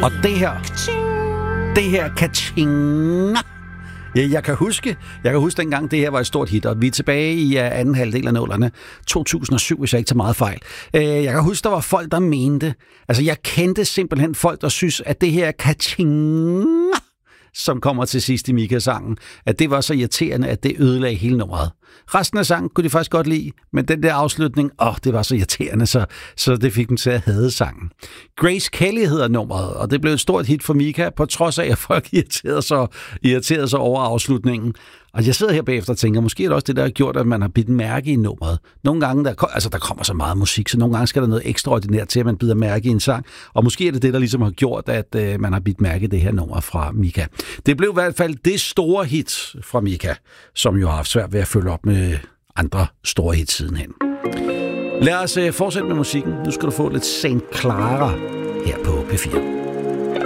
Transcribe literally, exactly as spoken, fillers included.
Og det her, det her kaching. Ja, jeg kan huske, jeg kan huske dengang, det her var et stort hit, og vi er tilbage i uh, anden halvdel af nullerne, to tusind og syv, hvis jeg ikke tager meget fejl. Uh, jeg kan huske, der var folk, der mente, altså jeg kendte simpelthen folk, der synes, at det her kaching, som kommer til sidst i Mika-sangen, at det var så irriterende, at det ødelagde hele nummeret. Resten af sangen kunne de faktisk godt lide, men den der afslutning, åh, det var så irriterende, så, så det fik dem til at hade sangen. Grace Kelly hedder nummeret, og det blev et stort hit for Mika, på trods af, at folk irriterede sig, irriterede sig over afslutningen. Og jeg sidder her bagefter og tænker, måske er det også det, der har gjort, at man har bidt mærke i nummeret. Nogle gange, der, altså der kommer så meget musik, så nogle gange skal der noget ekstraordinært til, at man bider mærke i en sang. Og måske er det det, der ligesom har gjort, at øh, man har bidt mærke i det her nummer fra Mika. Det blev i hvert fald det store hit fra Mika, som jo har haft svært ved at følge op med andre store hits sidenhen. Lad os øh, fortsætte med musikken. Nu skal du få lidt Saint Clara her på P fire.